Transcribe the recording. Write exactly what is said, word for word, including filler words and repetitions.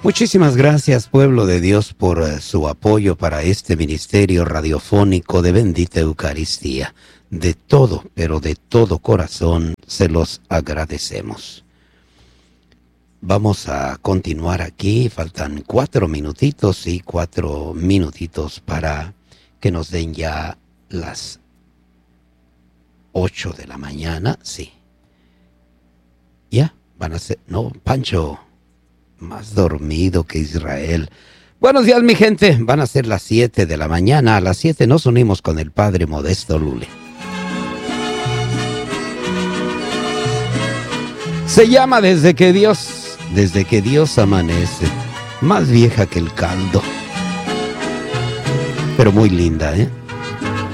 Muchísimas gracias, pueblo de Dios, por uh, su apoyo para este ministerio radiofónico de Bendita Eucaristía. De todo, pero de todo corazón, se los agradecemos. Vamos a continuar aquí. Faltan cuatro minutitos y cuatro minutitos para que nos den ya las ocho de la mañana. Sí. Ya, van a ser... No, Pancho, más dormido que Israel. Buenos días, mi gente. Van a ser las siete de la mañana. A las siete nos unimos con el Padre Modesto Lule. Se llama Desde que Dios, desde que Dios amanece. Más vieja que el caldo. Pero muy linda, ¿eh?